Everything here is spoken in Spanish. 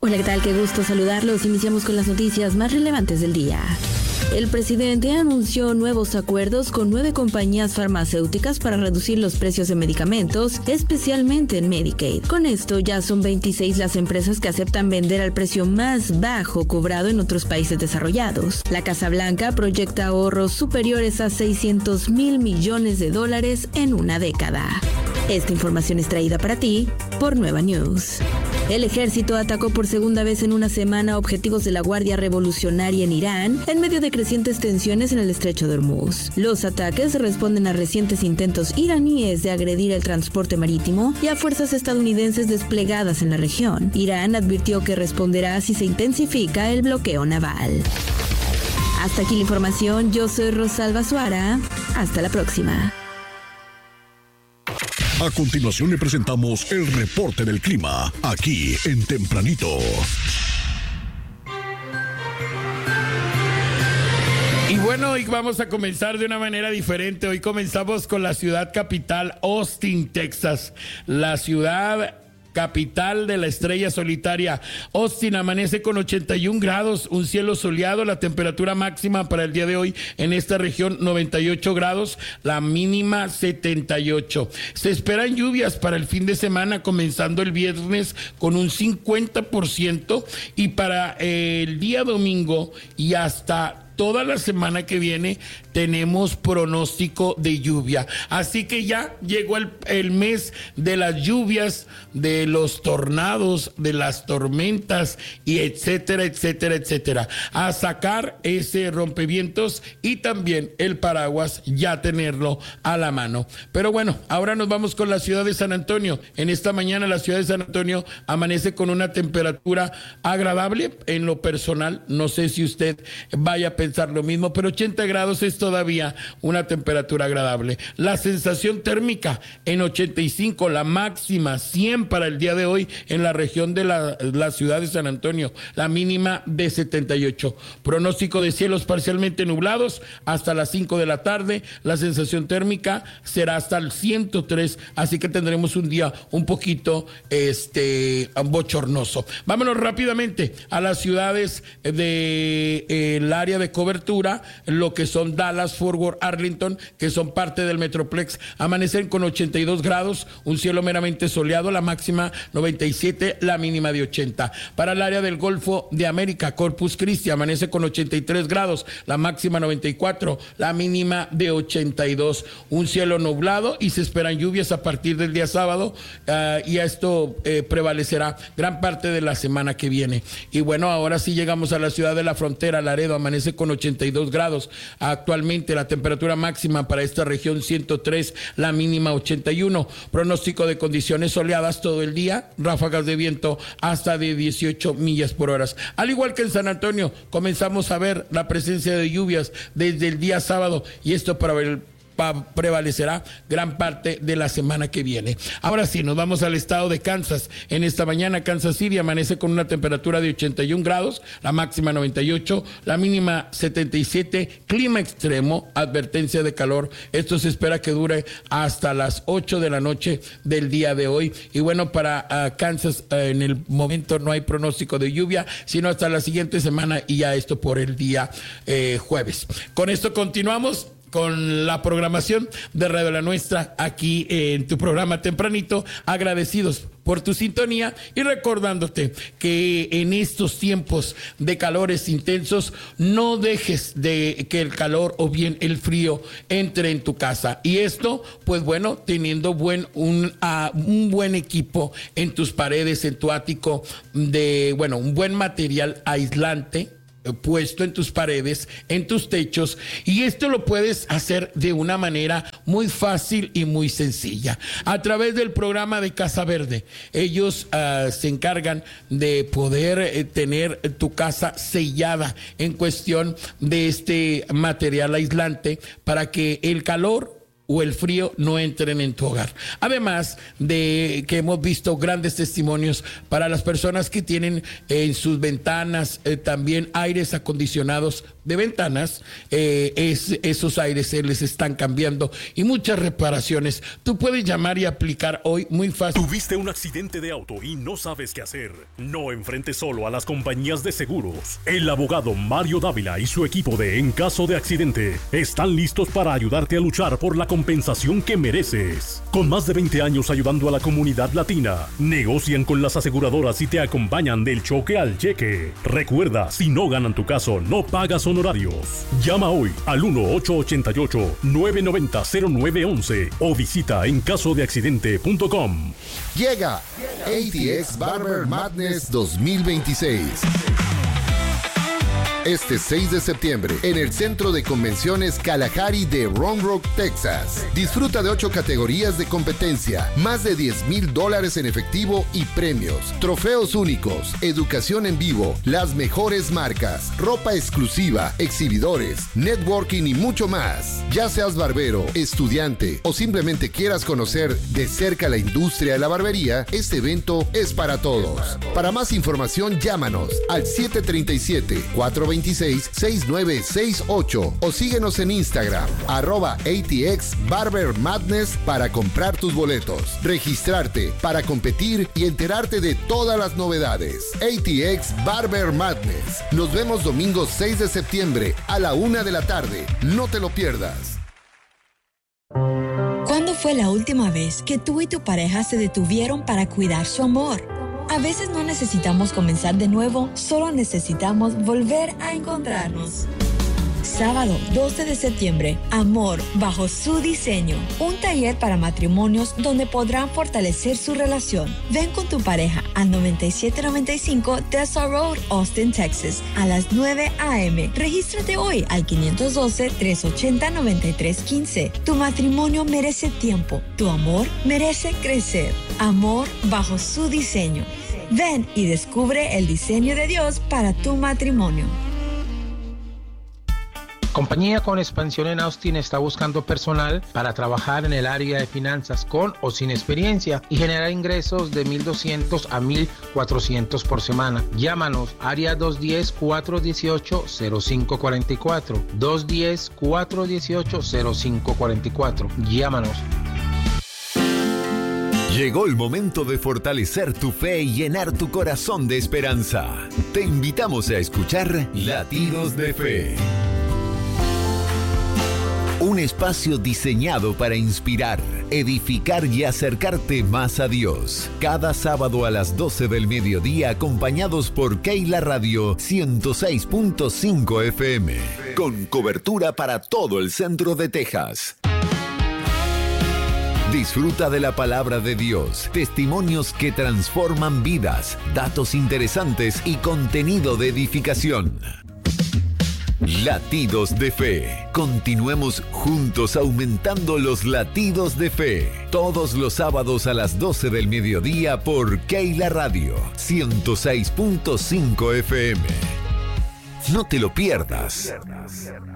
Hola, ¿qué tal? Qué gusto saludarlos. Iniciamos con las noticias más relevantes del día. El presidente anunció nuevos acuerdos con 9 compañías farmacéuticas para reducir los precios de medicamentos, especialmente en Medicaid. Con esto ya son 26 las empresas que aceptan vender al precio más bajo cobrado en otros países desarrollados. La Casa Blanca proyecta ahorros superiores a $600 mil millones en una década. Esta información es traída para ti por Nueva News. El ejército atacó por segunda vez en una semana objetivos de la Guardia Revolucionaria en Irán en medio de crecientes tensiones en el estrecho de Hormuz. Los ataques responden a recientes intentos iraníes de agredir el transporte marítimo y a fuerzas estadounidenses desplegadas en la región. Irán advirtió que responderá si se intensifica el bloqueo naval. Hasta aquí la información. Yo soy Rosalba Suara. Hasta la próxima. A continuación le presentamos el reporte del clima, aquí en Tempranito. Y bueno, hoy vamos a comenzar de una manera diferente. Hoy comenzamos con la ciudad capital, Austin, Texas. La ciudad capital de la estrella solitaria. Austin amanece con 81 grados, un cielo soleado, la temperatura máxima para el día de hoy en esta región 98 grados, la mínima 78. Se esperan lluvias para el fin de semana, comenzando el viernes con un 50% y para el día domingo y hasta toda la semana que viene tenemos pronóstico de lluvia. Así que ya llegó el mes de las lluvias, de los tornados, de las tormentas y etcétera, etcétera, etcétera. A sacar ese rompevientos y también el paraguas, ya tenerlo a la mano. Pero bueno, ahora nos vamos con la ciudad de San Antonio. En esta mañana la ciudad de San Antonio amanece con una temperatura agradable en lo personal. No sé si usted vaya a pensar lo mismo, pero 80 grados es todavía una temperatura agradable. La sensación térmica en 85, la máxima 100 para el día de hoy en la región de la ciudad de San Antonio, la mínima de 78. Pronóstico de cielos parcialmente nublados hasta las 5 de la tarde, la sensación térmica será hasta el 103, así que tendremos un día un poquito bochornoso. Vámonos rápidamente a las ciudades del área de cobertura, lo que son Dallas, Fort Worth, Arlington, que son parte del Metroplex. Amanecen con 82 grados, un cielo meramente soleado, la máxima 97, la mínima de 80. Para el área del Golfo de América, Corpus Christi, amanece con 83 grados, la máxima 94, la mínima de 82. Un cielo nublado y se esperan lluvias a partir del día sábado, y esto prevalecerá gran parte de la semana que viene. Y bueno, ahora sí llegamos a la ciudad de la frontera, Laredo, amanece con 82 grados. Actualmente la temperatura máxima para esta región 103, la mínima 81. Pronóstico de condiciones soleadas todo el día, ráfagas de viento hasta de 18 millas por hora. Al igual que en San Antonio, comenzamos a ver la presencia de lluvias desde el día sábado y esto prevalecerá gran parte de la semana que viene. Ahora sí, nos vamos al estado de Kansas. En esta mañana, Kansas City amanece con una temperatura de 81 grados, la máxima 98, la mínima 77, clima extremo, advertencia de calor. Esto se espera que dure hasta las 8 de la noche del día de hoy. Y bueno, para Kansas, en el momento no hay pronóstico de lluvia, sino hasta la siguiente semana y ya esto por el día jueves. Con esto continuamos con la programación de Radio La Nuestra aquí en tu programa Tempranito. Agradecidos por tu sintonía y recordándote que en estos tiempos de calores intensos no dejes de que el calor o bien el frío entre en tu casa, y esto pues bueno, teniendo un buen equipo en tus paredes, en tu ático, un buen material aislante puesto en tus paredes, en tus techos, y esto lo puedes hacer de una manera muy fácil y muy sencilla a través del programa de Casa Verde. Ellos se encargan de poder tener tu casa sellada en cuestión de este material aislante para que el calor o el frío no entren en tu hogar. Además de que hemos visto grandes testimonios para las personas que tienen en sus ventanas también aires acondicionados de ventanas, esos aires se les están cambiando y muchas reparaciones. Tú puedes llamar y aplicar hoy muy fácil. ¿Tuviste un accidente de auto y no sabes qué hacer? No enfrentes solo a las compañías de seguros. El abogado Mario Dávila y su equipo de En Caso de Accidente están listos para ayudarte a luchar por la compensación que mereces. Con más de 20 años ayudando a la comunidad latina, negocian con las aseguradoras y te acompañan del choque al cheque. Recuerda, si no ganan tu caso, no pagas honorarios. Llama hoy al 1-888-990-0911 o visita encasodeaccidente.com. Llega ATX Barber Madness 2026. Este 6 de septiembre, en el Centro de Convenciones Kalahari de Round Rock, Texas. Disfruta de 8 categorías de competencia, más de $10,000 en efectivo y premios, trofeos únicos, educación en vivo, las mejores marcas, ropa exclusiva, exhibidores, networking y mucho más. Ya seas barbero, estudiante o simplemente quieras conocer de cerca la industria de la barbería, este evento es para todos. Para más información, llámanos al 737-426-6968 o síguenos en Instagram, @ATX Barber Madness para comprar tus boletos, registrarte para competir y enterarte de todas las novedades. ATX Barber Madness. Nos vemos domingo 6 de septiembre a la 1 de la tarde. No te lo pierdas. ¿Cuándo fue la última vez que tú y tu pareja se detuvieron para cuidar su amor? A veces no necesitamos comenzar de nuevo, solo necesitamos volver a encontrarnos. Sábado 12 de septiembre, Amor bajo su diseño. Un taller para matrimonios donde podrán fortalecer su relación. Ven con tu pareja al 9795 Tessa Road, Austin, Texas, a las 9 a.m. Regístrate hoy al 512-380-9315. Tu matrimonio merece tiempo. Tu amor merece crecer. Amor bajo su diseño. Ven y descubre el diseño de Dios para tu matrimonio. Compañía con expansión en Austin está buscando personal para trabajar en el área de finanzas con o sin experiencia y generar ingresos de $1,200 a $1,400 por semana. Llámanos, área 210-418-0544. 210-418-0544. Llámanos. Llegó el momento de fortalecer tu fe y llenar tu corazón de esperanza. Te invitamos a escuchar Latidos de Fe. Un espacio diseñado para inspirar, edificar y acercarte más a Dios. Cada sábado a las 12 del mediodía, acompañados por Keila Radio 106.5 FM. Con cobertura para todo el centro de Texas. Disfruta de la palabra de Dios, testimonios que transforman vidas, datos interesantes y contenido de edificación. Latidos de Fe. Continuemos juntos aumentando los latidos de fe. Todos los sábados a las 12 del mediodía por Keila Radio 106.5 FM. No te lo pierdas.